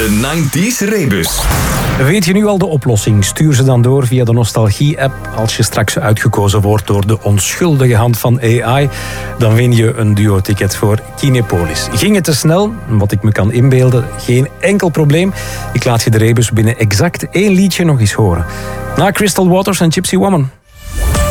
De 90s Rebus. Weet je nu al de oplossing? Stuur ze dan door via de Nostalgie-app. Als je straks uitgekozen wordt door de onschuldige hand van AI, dan win je een duo-ticket voor Kinepolis. Ging het te snel? Wat ik me kan inbeelden, geen enkel probleem. Ik laat je de Rebus binnen exact 1 liedje nog eens horen. Na Crystal Waters en Gypsy Woman.